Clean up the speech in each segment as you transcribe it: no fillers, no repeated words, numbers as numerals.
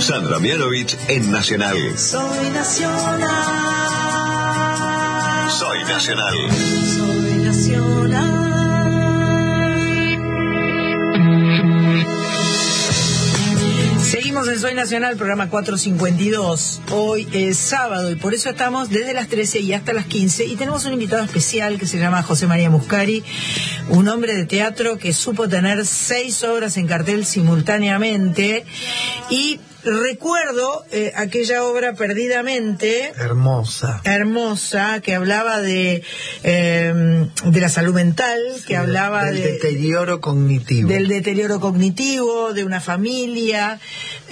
Sandra Mianovich en Nacional. Soy Nacional. Soy Nacional. Soy Nacional. Seguimos en Soy Nacional, programa 452. Hoy es sábado y por eso estamos desde las 13 y hasta las 15. Y tenemos un invitado especial que se llama José María Muscari, un hombre de teatro que supo tener 6 obras en cartel simultáneamente. Y recuerdo aquella obra Perdidamente, hermosa, que hablaba de la salud mental, sí, que hablaba del deterioro cognitivo, de una familia,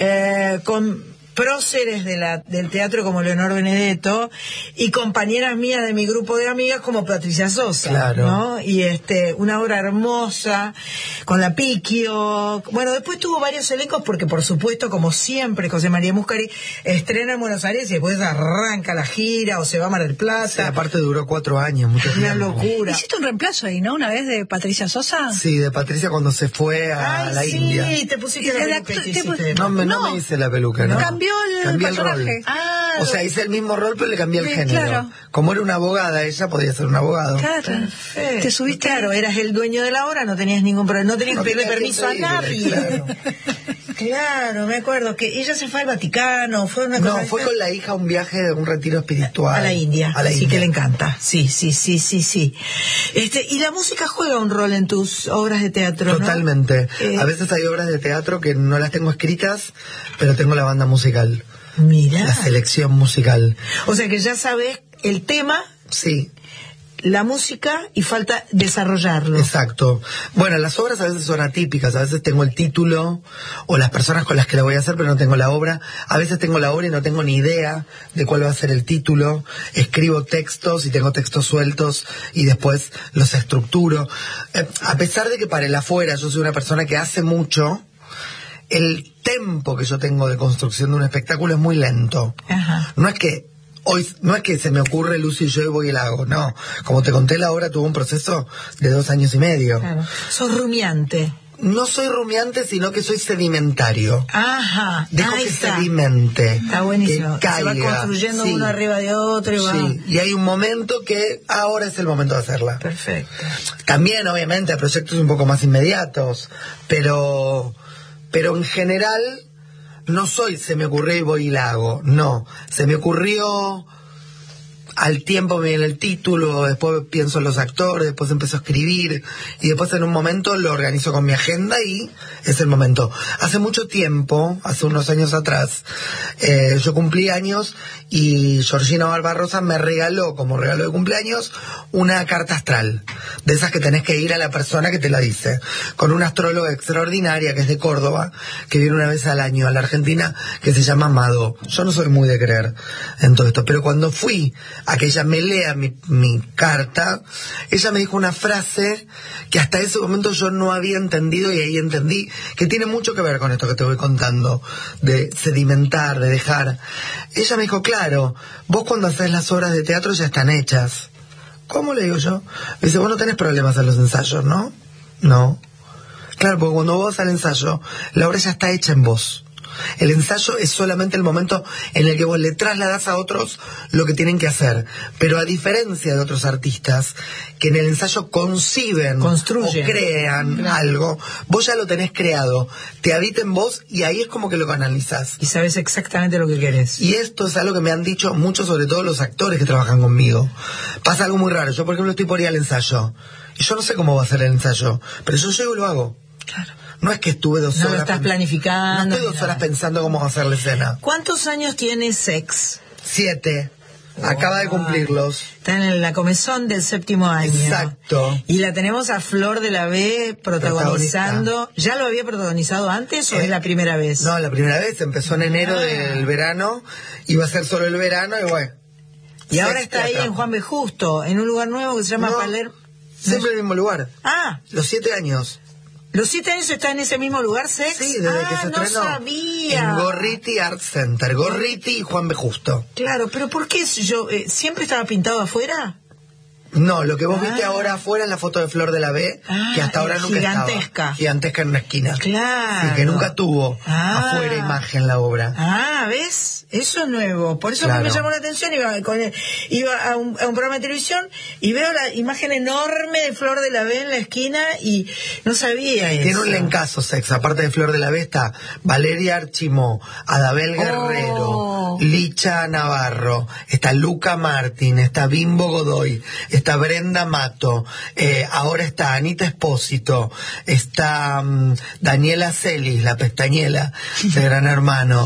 con próceres del teatro como Leonor Benedetto y compañeras mías de mi grupo de amigas como Patricia Sosa, claro, ¿no? Y una obra hermosa con la Piquio. Bueno, después tuvo varios elencos porque, por supuesto, como siempre, José María Muscari estrena en Buenos Aires y después arranca la gira o se va a Mar del Plata. Sí, aparte duró 4 años, mucho tiempo. Una locura. Hiciste un reemplazo ahí, ¿no? Una vez de Patricia Sosa. Sí, de Patricia cuando se fue a la India. Sí, te pusiste la peluca. No me hice la peluca, ¿no? Cambió el personaje. O sea, hice el mismo rol, pero le cambié el género. Claro. Como era una abogada, ella podía ser un abogado. Claro. Perfecto. Te subiste. Claro, eras el dueño de la obra, no tenías ningún problema, no tenías que pedirle permiso a nadie. Claro. Claro, me acuerdo que ella se fue al Vaticano, fue una cosa. No, fue con la hija a un viaje de un retiro espiritual. A la India. A la sí, India. Que le encanta. Sí. Y la música juega un rol en tus obras de teatro, ¿no? Totalmente. A veces hay obras de teatro que no las tengo escritas, pero tengo la banda musical. Mira. La selección musical. O sea que ya sabes el tema. Sí. La música y falta desarrollarlo. Exacto. Bueno, las obras a veces son atípicas, a veces tengo el título o las personas con las que la voy a hacer, pero no tengo la obra. A veces tengo la obra y no tengo ni idea de cuál va a ser el título. Escribo textos y tengo textos sueltos y después los estructuro. A pesar de que para el afuera yo soy una persona que hace mucho, el tempo que yo tengo de construcción de un espectáculo es muy lento. Ajá. No es que se me ocurre Lucy y yo y voy y la hago, no. Como te conté, la obra tuvo un proceso de 2 años y medio. Claro. Sos rumiante. No soy rumiante, sino que soy sedimentario. Ajá. Dejo que sedimente. Está buenísimo. Que caiga. Se va construyendo uno arriba de otro y va. Sí, y hay un momento que ahora es el momento de hacerla. Perfecto. También, obviamente, hay proyectos un poco más inmediatos, pero en general no soy se me ocurrió y voy y la hago. No, se me ocurrió, al tiempo me viene el título, después pienso en los actores, después empiezo a escribir y después en un momento lo organizo con mi agenda y es el momento. Hace mucho tiempo, hace unos años atrás, yo cumplí años y Georgina Barbarosa me regaló, como regalo de cumpleaños, una carta astral, de esas que tenés que ir a la persona que te la dice, con una astróloga extraordinaria que es de Córdoba, que viene una vez al año a la Argentina, que se llama Mado. Yo no soy muy de creer en todo esto, pero cuando fui a que ella me lea mi carta, ella me dijo una frase que hasta ese momento yo no había entendido y ahí entendí que tiene mucho que ver con esto que te voy contando, de sedimentar, de dejar. Ella me dijo, claro, vos cuando haces las obras de teatro ya están hechas. ¿Cómo? Le digo yo. Me dice, vos no tenés problemas en los ensayos, ¿no? No. Claro, porque cuando vos vas al ensayo, la obra ya está hecha en vos. El ensayo es solamente el momento en el que vos le trasladás a otros lo que tienen que hacer. Pero a diferencia de otros artistas que en el ensayo construyen o crean algo, vos ya lo tenés creado, te habita en vos y ahí es como que lo canalizás. Y sabes exactamente lo que querés. Y esto es algo que me han dicho mucho, sobre todo los actores que trabajan conmigo. Pasa algo muy raro. Yo, por ejemplo, estoy por ir al ensayo y yo no sé cómo va a ser el ensayo, pero yo llego y lo hago. Claro. No es que estuve 2 horas... No lo estás planificando. No estoy 2 horas pensando cómo va a ser la escena. ¿Cuántos años tiene Sex? 7. Acaba de cumplirlos. Está en la comezón del 7º año. Exacto. Y la tenemos a Flor de la B protagonizando. ¿Ya lo había protagonizado antes o es la primera vez? No, la primera vez. Empezó en enero del verano. Iba a ser solo el verano y bueno. Y ahora está ahí en Juan B. Justo, en un lugar nuevo que se llama Palermo. Siempre en el mismo lugar. Ah. Los 7 años. ¿Los 7 años está en ese mismo lugar, Sex? Sí, desde que se estrenó. No sabía. En Gorriti Art Center. Gorriti y Juan B. Justo. Claro, pero ¿por qué yo siempre estaba pintado afuera? No, lo que vos viste ahora afuera es la foto de Flor de la B, que hasta ahora nunca gigantesca. estaba. Gigantesca en una esquina. Claro. Sí, que nunca tuvo afuera imagen la obra. ¿Ves? Eso es nuevo. Por eso Claro. me llamó la atención. Iba a un programa de televisión y veo la imagen enorme de Flor de la B en la esquina y no sabía eso. Tiene un lencazo Sex. Aparte de Flor de la B está Valeria Archimó, Adabel Guerrero, Licha Navarro, está Luca Martín, está Bimbo Godoy, está Brenda Mato, ahora está Anita Espósito, está Daniela Celis, la pestañela de Gran Hermano.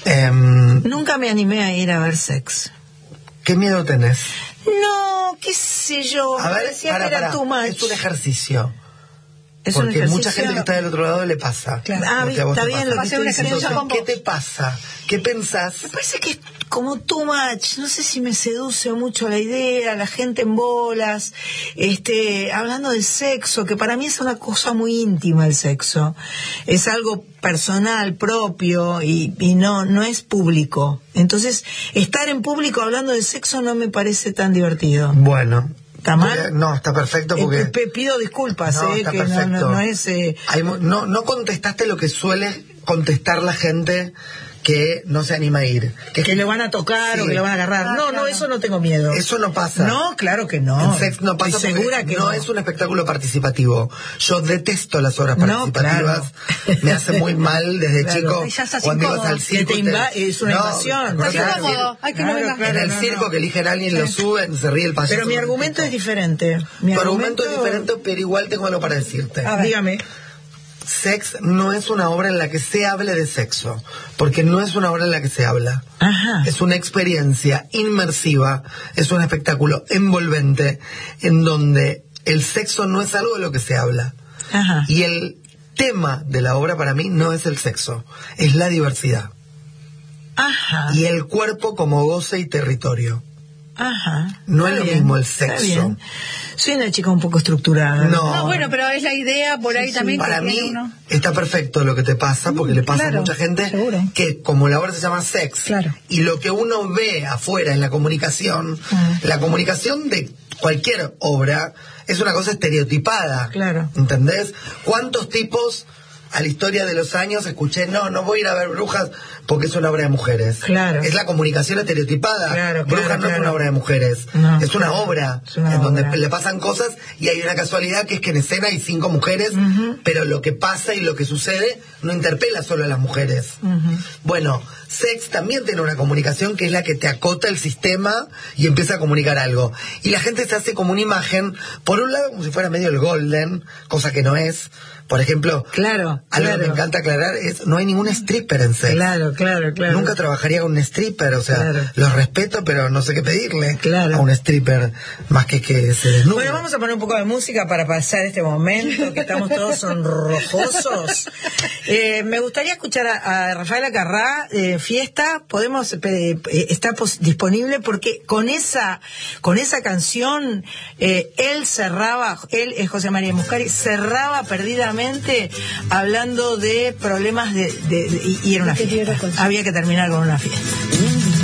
Nunca me animé a ir a ver Sex. ¿Qué miedo tenés? No, qué sé yo. A ver, parecía que era too much. es un ejercicio. Es un Porque ejercicio. mucha gente que está del otro lado le pasa. Claro. Lo que a vos Está te bien pasa. lo que estoy diciendo. Entonces, ¿qué te pasa? ¿Qué pensás? Me parece que es como too much. No sé si me seduce mucho la idea, la gente en bolas, hablando del sexo, que para mí es una cosa muy íntima el sexo. Es algo personal, propio, y no es público. Entonces, estar en público hablando de sexo no me parece tan divertido. Bueno. ¿Está mal? No, está perfecto porque... pido disculpas, No, está que perfecto. no es... No contestaste lo que suele contestar la gente que no se anima a ir. Que le van a tocar o que le van a agarrar. No, eso no tengo miedo. Eso no pasa. No, claro que no. En Sex no pasa Estoy porque segura que no es un espectáculo participativo. Yo detesto las obras participativas. Claro. Me hace muy mal desde Claro. chico. Ya estás Cuando ibas incómodo. al circo. Es una invasión. acordate Está del incómodo. circo. Ay, que no venga. En el circo que eligen a alguien, lo suben, se ríe el payaso. Pero mi argumento es diferente. Tu argumento es diferente, pero igual tengo algo para decirte. Dígame. Sex no es una obra en la que se hable de sexo, porque no es una obra en la que se habla. Ajá. Es una experiencia inmersiva, es un espectáculo envolvente en donde el sexo no es algo de lo que se habla. Ajá. Y el tema de la obra para mí no es el sexo, es la diversidad. Ajá. Y el cuerpo como goce y territorio. Ajá. No Está es lo bien, mismo el está sexo. bien. Soy una chica un poco estructurada. No. Bueno, pero es la idea por ahí también. Para que mí tiene uno. está perfecto lo que te pasa, porque le pasa claro, a mucha gente seguro. que como la obra se llama Sex, Claro. y lo que uno ve afuera en la comunicación de cualquier obra es una cosa estereotipada. Claro. ¿Entendés? ¿Cuántos tipos a la historia de los años escuché, no voy a ir a ver Brujas porque es una obra de mujeres? Claro. Es la comunicación estereotipada. Claro, Brujas no es una obra de mujeres, No. es una obra Es una en donde obra. le pasan cosas y hay una casualidad que es que en escena hay 5 mujeres, pero lo que pasa y lo que sucede no interpela solo a las mujeres. Bueno, Sex también tiene una comunicación que es la que te acota el sistema y empieza a comunicar algo. Y la gente se hace como una imagen, por un lado como si fuera medio el Golden, cosa que no es. Por ejemplo, Claro, algo que claro. me encanta aclarar es, no hay ningún stripper en Sex. Claro. Nunca trabajaría con un stripper, o sea, Claro. los respeto, pero no sé qué pedirle Claro. a un stripper más que se desnude. Bueno, vamos a poner un poco de música para pasar este momento, que estamos todos sonrojosos. Me gustaría escuchar a Rafael Acarrá, Fiesta. Está disponible porque con esa canción él es José María Muscari, cerraba perdidamente hablando de problemas y era una fiesta. Había que terminar con una fiesta.